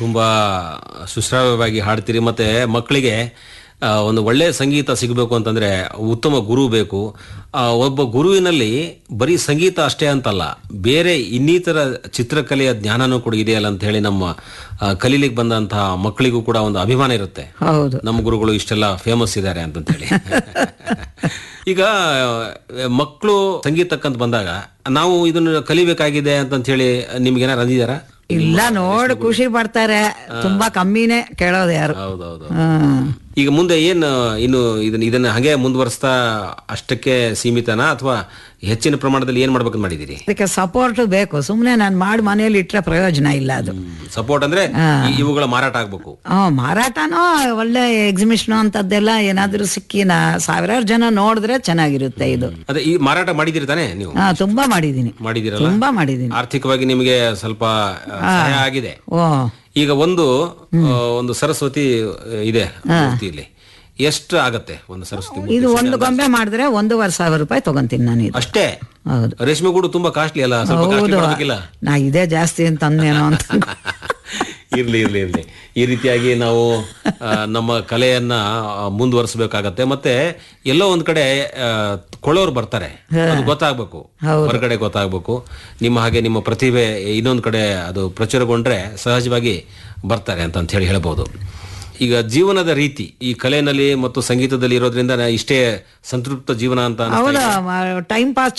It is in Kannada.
ತುಂಬಾ ಸುಶ್ರಾವ್ಯವಾಗಿ ಹಾಡ್ತೀರಿ. ಮತ್ತೆ ಮಕ್ಕಳಿಗೆ ಒಂದು ಒಳ್ಳೆಯ ಸಂಗೀತ ಸಿಗಬೇಕು ಅಂತಂದ್ರೆ ಉತ್ತಮ ಗುರು ಬೇಕು. ಒಬ್ಬ ಗುರುವಿನಲ್ಲಿ ಬರೀ ಸಂಗೀತ ಅಷ್ಟೇ ಅಂತಲ್ಲ, ಬೇರೆ ಇನ್ನಿತರ ಚಿತ್ರಕಲೆಯ ಜ್ಞಾನನೂ ಕೂಡ ಇದೆಯಲ್ಲ ಅಂತ ಹೇಳಿ ನಮ್ಮ ಕಲೀಲಿಕ್ಕೆ ಬಂದಂತಹ ಮಕ್ಕಳಿಗೂ ಕೂಡ ಒಂದು ಅಭಿಮಾನ ಇರುತ್ತೆ. ಹೌದು, ನಮ್ಮ ಗುರುಗಳು ಇಷ್ಟೆಲ್ಲ ಫೇಮಸ್ ಇದ್ದಾರೆ ಅಂತ ಹೇಳಿ. ಈಗ ಮಕ್ಕಳು ಸಂಗೀತಕ್ಕಂತ ಬಂದಾಗ ನಾವು ಇದನ್ನು ಕಲಿಬೇಕಾಗಿದೆ ಅಂತ ಹೇಳಿ ನಿಮ್ಗೆ ಏನಾರು ಅಂದಿದಾರ? ಇಲ್ಲ, ನೋಡಿ ಖುಷಿ ಪಡ್ತಾರೆ. ತುಂಬಾ ಕಮ್ಮಿನೇ ಕೇಳೋದು ಯಾರು. ಹೌದೌದು. ಈಗ ಮುಂದೆ ಏನು ಇನ್ನು ಇದನ್ನ ಹಾಗೆ ಮುಂದುವರಿಸ್ತಾ ಅಷ್ಟಕ್ಕೆ ಸೀಮಿತನಾ ಅಥವಾ ಹೆಚ್ಚಿನ ಪ್ರಮಾಣದಲ್ಲಿ ಏನ್ ಮಾಡ್ಬೇಕಂತ ಮಾಡಿದಿರಿ? ಅದಕ್ಕೆ ಸಪೋರ್ಟ್ ಬೇಕು. ಸುಮ್ನೆ ನಾನು ಮಾಡಿ ಮನೆಯಲ್ಲಿ ಇಟ್ರೆ ಪ್ರಯೋಜನ ಇಲ್ಲ. ಅದು ಸಪೋರ್ಟ್ ಅಂದ್ರೆ ಇವುಗಳ ಮಾರಾಟ ಆಗ್ಬೇಕು. ಮಾರಾಟನೋ ಒಳ್ಳೆ ಎಕ್ಸಿಬಿಷನ್ ಅಂತದ್ದೆಲ್ಲ ಏನಾದ್ರೂ ಸಿಕ್ಕಿನ ಸಾವಿರಾರು ಜನ ನೋಡಿದ್ರೆ ಚೆನ್ನಾಗಿರುತ್ತೆ. ಇದು ಅದೇ ಈ ಮಾರಾಟ ಮಾಡಿದಿರಿ ತಾನೆ ನೀವು? ತುಂಬಾ ಮಾಡಿದೀನಿ. ಮಾಡಿದಿರಲ್ಲ? ತುಂಬಾ ಮಾಡಿದೀನಿ. ಆರ್ಥಿಕವಾಗಿ ನಿಮಗೆ ಸ್ವಲ್ಪ ಸಹಾಯ ಆಗಿದೆ. ಈಗ ಒಂದು ಸರಸ್ವತಿ ಇದೆ ಮೂರ್ತಿಯಲ್ಲಿ, ಎಷ್ಟು ಆಗತ್ತೆ ಒಂದು ಸರಸ್ವತಿ ಮೂರ್ತಿ? ಇದು ಒಂದು ಗೊಂಬೆ ಮಾಡಿದ್ರೆ 1,500 ರೂಪಾಯಿ ತಗೊಂತೀನಿ ನಾನು. ಇದು ಅಷ್ಟೇ? ಹೌದು. ರೇಷ್ಮೆಗೂಡು ತುಂಬಾ ಕಾಸ್ಟ್ಲಿ ಅಲ್ಲ? ಸ್ವಲ್ಪ ಕಾಸ್ಟ್ಲಿ ಕೊಡಬೇಕಿಲ್ಲ? ನಾ ಇದೇ ಜಾಸ್ತಿ ಅಂತ ಅಂದೇನೋ ಅಂತ. ಇರ್ಲಿ. ಈ ರೀತಿಯಾಗಿ ನಾವು ನಮ್ಮ ಕಲೆಯನ್ನ ಮುಂದುವರಿಸಬೇಕಾಗತ್ತೆ. ಮತ್ತೆ ಎಲ್ಲೋ ಒಂದ್ ಕಡೆ ಕೊಳ್ಳೋರು ಬರ್ತಾರೆ, ಅದು ಗೊತ್ತಾಗ್ಬೇಕು, ಹೊರಗಡೆ ಗೊತ್ತಾಗ್ಬೇಕು. ನಿಮ್ಮ ಹಾಗೆ ನಿಮ್ಮ ಪ್ರತಿಭೆ ಇನ್ನೊಂದ್ ಕಡೆ ಅದು ಪ್ರಚುರಗೊಂಡ್ರೆ ಸಹಜವಾಗಿ ಬರ್ತಾರೆ ಅಂತ ಹೇಳಿ ಹೇಳ್ಬೋದು. ಈಗ ಜೀವನದ ರೀತಿ ಈ ಕಲೆಯಲ್ಲಿ ಮತ್ತು ಸಂಗೀತದಲ್ಲಿ ಇರೋದ್ರಿಂದ ಇಷ್ಟೇ ಸಂತೃಪ್ತ ಜೀವನ ಅಂತ ಟೈಮ್ ಪಾಸ್